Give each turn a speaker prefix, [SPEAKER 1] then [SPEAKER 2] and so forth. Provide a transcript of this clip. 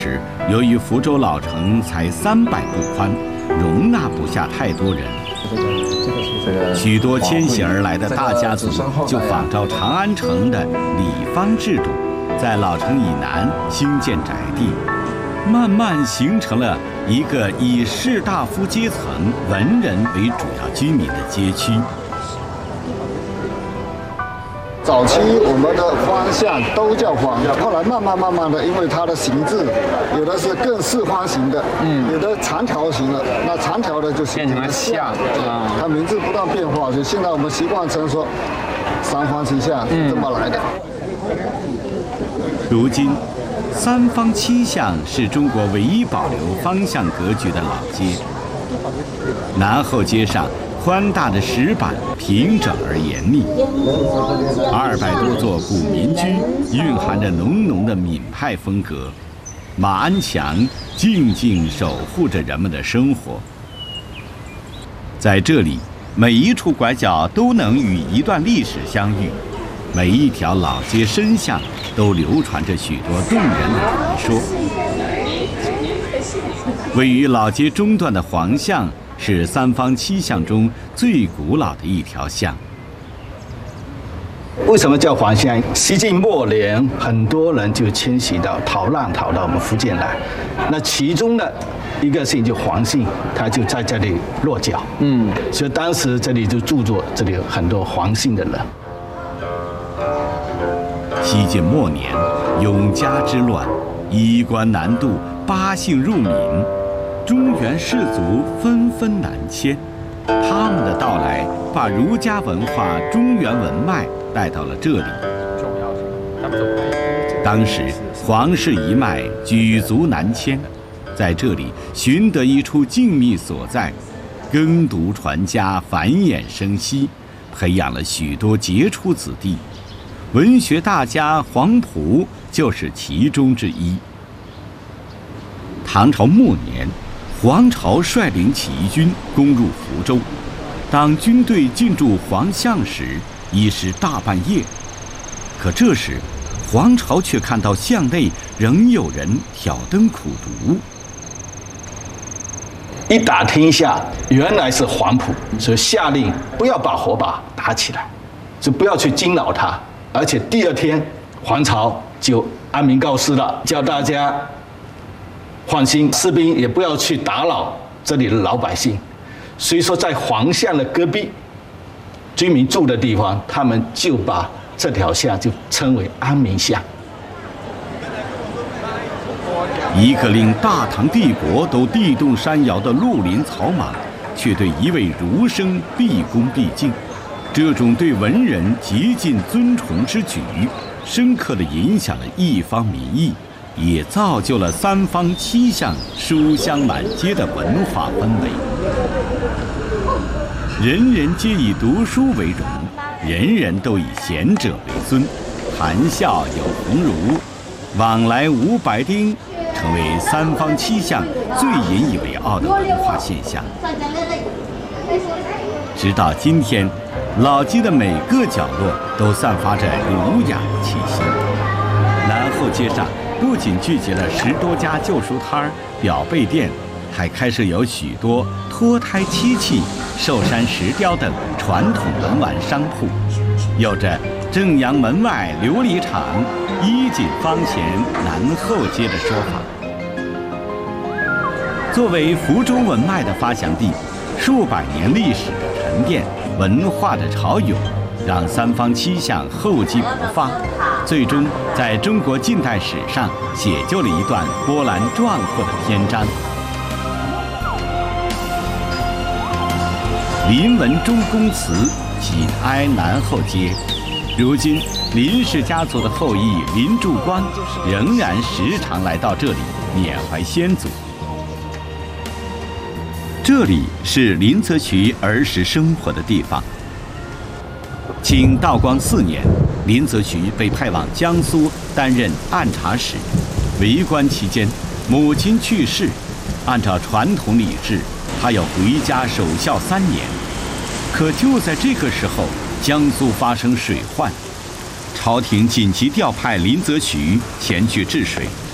[SPEAKER 1] 由于福州老城才300步宽，容纳不下太多人，许多迁徙而来的大家族就仿照长安城的里坊制度，在老城以南兴建宅地，慢慢形成了一个以士大夫阶层、文人为主要居民的街区。
[SPEAKER 2] 早期我们的方向都叫坊，后来慢慢的，因为它的形制，有的是更四方形的，有的长条形的，那长条的就变成了巷，它名字不断变化，所以现在我们习惯称说三坊七巷这么来的。
[SPEAKER 1] 如今3坊7巷是中国唯一保留方向格局的老街。南后街上宽大的石板平整而严密，200多座古民居蕴含着浓浓的闽派风格，马鞍墙静静守护着人们的生活。在这里，每一处拐角都能与一段历史相遇，每一条老街深巷都流传着许多动人的传说。位于老街中段的黄巷是3坊7巷中最古老的一条巷。
[SPEAKER 3] 为什么叫黄巷？西晋末年，很多人就迁徙到逃到我们福建来。那其中的一个姓就黄姓，他就在这里落脚。所以当时这里就住着这里有很多黄姓的人。
[SPEAKER 1] 西晋末年，永嘉之乱，衣冠南渡，8姓入闽。中原士族纷纷南迁，他们的到来把儒家文化中原文脉带到了这里。当时黄氏一脉举族南迁，在这里寻得一处静谧所在，耕读传家，繁衍生息，培养了许多杰出子弟。文学大家黄埔就是其中之一。唐朝末年，黄巢率领起义军攻入福州，当军队进驻黄巷时，已是大半夜。可这时，黄巢却看到巷内仍有人挑灯苦读。
[SPEAKER 3] 一打听一下，原来是黄埔，所以下令不要把火把打起来，就不要去惊扰他。而且第2天，黄巢就安民告示了，叫大家放心，士兵也不要去打扰这里的老百姓。所以说，在黄巷的隔壁，居民住的地方，他们就把这条巷就称为安民巷。
[SPEAKER 1] 一个令大唐帝国都地动山摇的绿林草莽，却对一位儒生毕恭毕敬。这种对文人极尽尊崇之举，深刻地影响了一方民意，也造就了3坊7巷书香满街的文化氛围。人人皆以读书为荣，人人都以贤者为尊，谈笑有鸿儒，往来无白丁，成为3坊7巷最引以为傲的文化现象。直到今天，老街的每个角落都散发着儒雅气息。南后街上不仅聚集了10多家旧书摊、表背店，还开设有许多脱胎漆器、寿山石雕等传统文玩商铺，有着正阳门外琉璃厂，衣锦坊前南后街的说法。作为福州文脉的发祥地，数百年历史的沉淀，文化的潮涌，让3坊7巷厚积薄发，最终在中国近代史上写就了一段波澜壮阔的篇章。林文忠公祠紧挨南后街，如今林氏家族的后裔林柱光仍然时常来到这里缅怀先祖。这里是林则徐儿时生活的地方。清道光4年，林则徐被派往江苏担任按察使。为官期间，母亲去世，按照传统礼制，他要回家守孝3年。可就在这个时候，江苏发生水患，朝廷紧急调派林则徐前去治水。